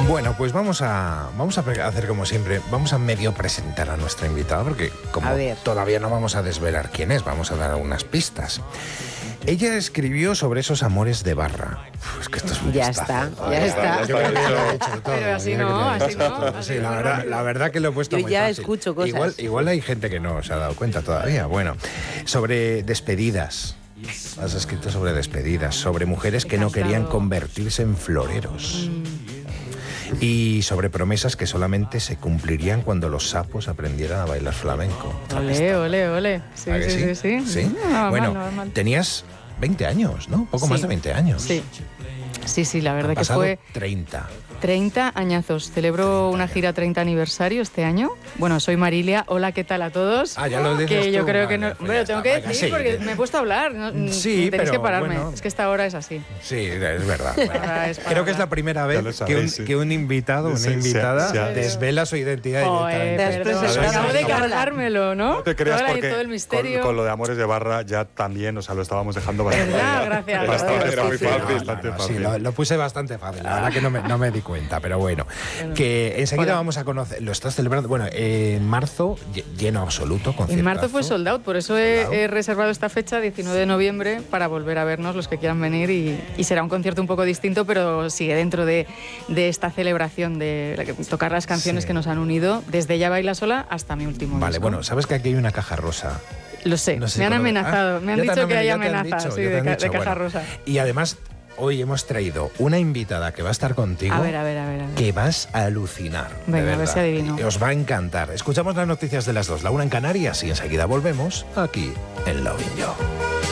Bueno, pues vamos a hacer como siempre, vamos a medio presentar a nuestra invitada, porque como todavía no vamos a desvelar quién es, vamos a dar algunas pistas. Ella escribió sobre esos amores de barra. Es que esto es un Ya listazo. está. Yo creo que ya lo he hecho todo. Pero así no. Sí, la verdad que lo he puesto Yo muy ya fácil. escucho cosas. Igual hay gente que no se ha dado cuenta todavía. Bueno, sobre despedidas. Has escrito sobre despedidas, sobre mujeres que no querían convertirse en floreros. Y sobre promesas que solamente se cumplirían cuando los sapos aprendieran a bailar flamenco. Ole. Sí. ¿Sí? Bueno, tenías 20 años, ¿no? Poco más de 20 años. Sí, la verdad que fue 30 añazos. Celebro una gira 30 aniversario este año. Bueno, soy Marilia. Hola, ¿qué tal a todos? Ya lo dices que yo tú, creo que no. pues Bueno, tengo que decir porque me he puesto a hablar. Sí, tenéis que pararme. Bueno. Es que esta hora es así. Sí, es verdad. Creo que es la primera vez que un invitado, una invitada, desvela su identidad directamente. Acabo de cargármelo, ¿no? No te creas porque todo el misterio. Con lo de Amores de Barra ya también, lo estábamos dejando bastante. Gracias. Era muy fácil. Sí, lo puse bastante fácil. La verdad que no me di cuenta, pero bueno. Que enseguida vamos a conocer. Lo estás celebrando. Bueno, en marzo, lleno absoluto. En marzo fue sold out, por eso he reservado esta fecha, 19 de noviembre, para volver a vernos los que quieran venir. Y será un concierto un poco distinto, pero sigue dentro de esta celebración de tocar las canciones que nos han unido, desde Ella baila sola hasta mi último disco. Bueno, sabes que aquí hay una caja rosa. Lo sé, no sé me han si amenazado, me han dicho que hay amenazas de caja rosa. Y además, hoy hemos traído una invitada que va a estar contigo. A ver. Que vas a alucinar. Venga, a ver si adivino. Os va a encantar. Escuchamos las noticias de las 2, la 1 en Canarias, y enseguida volvemos aquí en Lovin' You.